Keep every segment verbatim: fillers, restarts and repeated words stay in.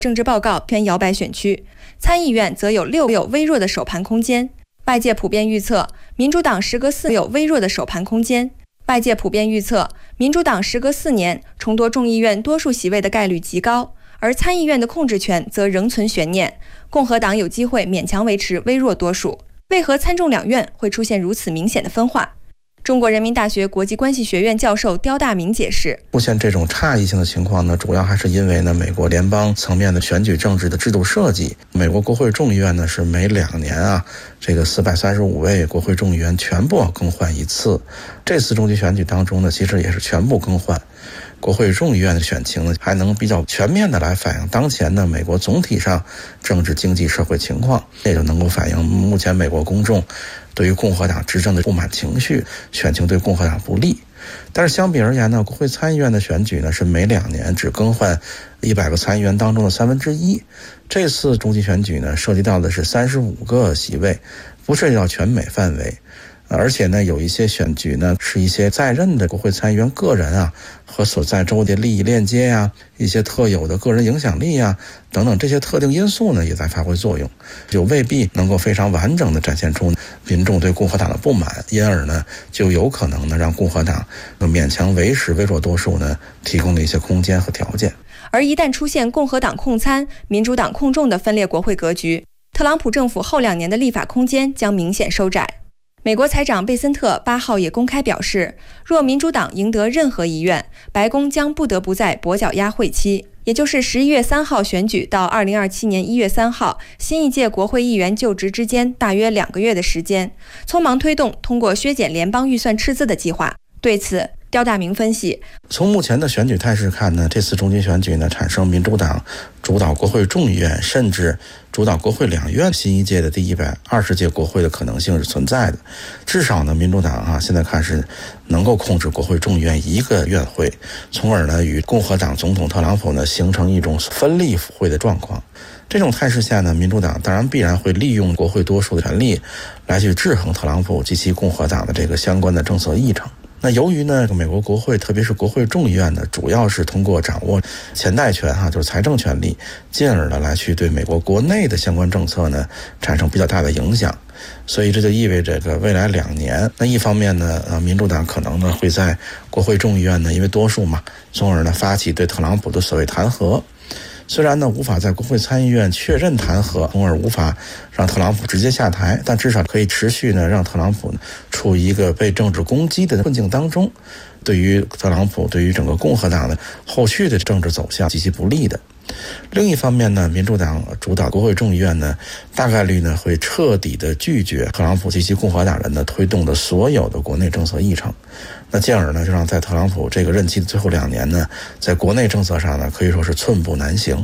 政治报告偏摇摆选区，参议院则有六有微弱的首盘空间。外界普遍预测，民主党时隔四有微弱的首盘空间。外界普遍预测，民主党时隔四年重夺众议院多数席位的概率极高，而参议院的控制权则仍存悬念，共和党有机会勉强维持微弱多数。为何参众两院会出现如此明显的分化？中国人民大学国际关系学院教授刁大明解释， 出现这种差异性的情况呢，主要还是因为呢，美国联邦层面的选举政治的制度设计，美国国会众议院呢是每两年啊，这个四百三十五位国会众议员全部要更换一次。这次中期选举当中呢，其实也是全部更换。国会众议院的选情呢，还能比较全面的来反映当前的美国总体上政治、经济、社会情况，也就能够反映目前美国公众对于共和党执政的不满情绪，选情对共和党不利。但是相比而言呢，国会参议院的选举呢是每两年只更换一百个参议员当中的三分之一。这次中期选举呢，涉及到的是三十五个席位，不涉及到全美范围。而且呢，有一些选举呢，是一些在任的国会参议员个人啊和所在州的利益链接呀、啊、一些特有的个人影响力啊等等这些特定因素呢，也在发挥作用，就未必能够非常完整的展现出民众对共和党的不满，因而呢，就有可能呢让共和党勉强维持微弱多数呢提供了一些空间和条件。 而一旦出现共和党控参、民主党控众的分裂国会格局，特朗普政府后两年的立法空间将明显收窄。美国财长贝森特八号也公开表示，若民主党赢得任何一院，白宫将不得不在跛脚鸭会期，也就是十一月三号选举到二零二七年一月三号新一届国会议员就职之间大约两个月的时间，匆忙推动通过削减联邦预算赤字的计划。对此，刁大明分析， 从目前的选举态势看呢，这次中期选举呢，产生民主党主导国会众议院，甚至主导国会两院新一届的第一百二十届国会的可能性是存在的。至少呢，民主党啊，现在看是能够控制国会众议院一个院会，从而呢与共和党总统特朗普呢形成一种分立府会的状况。这种态势下呢，民主党当然必然会利用国会多数的权力来去制衡特朗普及其共和党的这个相关的政策议程。那由于呢，美国国会特别是国会众议院呢，主要是通过掌握钱袋权哈、啊，就是财政权力，进而呢来去对美国国内的相关政策呢产生比较大的影响。所以这就意味着这个未来两年，那一方面呢，呃，民主党可能呢会在国会众议院呢，因为多数嘛，从而呢发起对特朗普的所谓弹劾。虽然呢无法在国会参议院确认弹劾，从而无法让特朗普直接下台，但至少可以持续呢让特朗普呢处于一个被政治攻击的困境当中，对于特朗普对于整个共和党的后续的政治走向极其不利的。另一方面呢，民主党主导国会众议院呢，大概率呢会彻底的拒绝特朗普及其共和党人呢推动的所有的国内政策议程，那进而呢就让在特朗普这个任期的最后两年呢，在国内政策上呢可以说是寸步难行。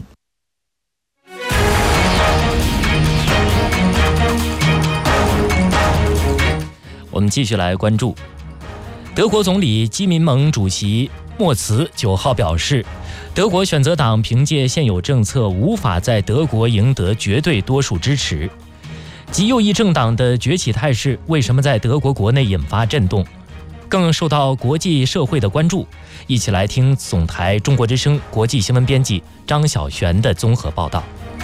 我们继续来关注，德国总理基民盟主席默茨九号表示，德国选择党凭借现有政策无法在德国赢得绝对多数支持。极右翼政党的崛起态势为什么在德国国内引发震动，更受到国际社会的关注？一起来听总台中国之声国际新闻编辑张小璇的综合报道。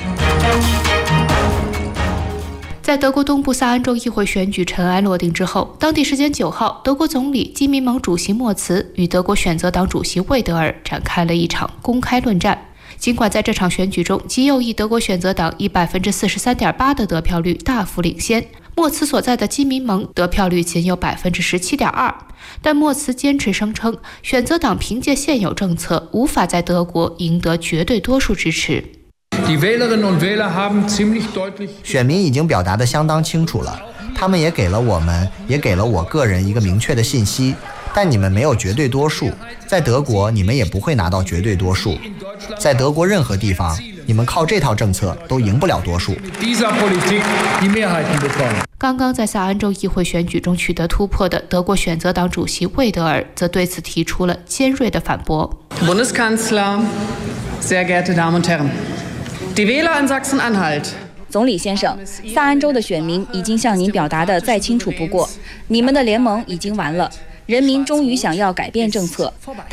在德国东部萨恩州议会选举尘埃落定之后，当地时间九号，德国总理基民盟主席默茨与德国选择党主席魏德尔展开了一场公开论战。尽管在这场选举中，极右翼德国选择党以 百分之四十三点八 的得票率大幅领先，默茨所在的基民盟得票率仅有 百分之十七点二， 但默茨坚持声称，选择党凭借现有政策无法在德国赢得绝对多数支持。 选民已经表达得相当清楚了，他们也给了我们，也给了我个人一个明确的信息，但你们没有绝对多数，在德国你们也不会拿到绝对多数，在德国任何地方，你们靠这套政策都赢不了多数。 刚刚在萨恩州议会选举中取得突破的德国选择党主席魏德尔则对此提出了尖锐的反驳。 Bundeskanzler, sehr geehrte Damen und Herren, die Wähler in Sachsen-Anhalt。 总理先生，萨恩州的选民已经向您表达的再清楚不过，你们的联盟已经完了，人民终于想要改变政策。